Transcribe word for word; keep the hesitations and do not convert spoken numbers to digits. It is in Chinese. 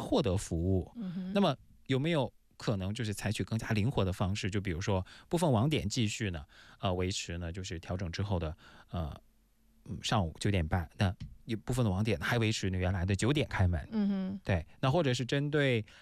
获得服务。 嗯、 那么有没有可能就是采取更加灵活的方式？就比如说部分网点继续呢，呃，维持呢就是调整之后的呃上午九点半，那一部分的网点还维持原来的九点开门。 嗯哼， 对，那或者是针对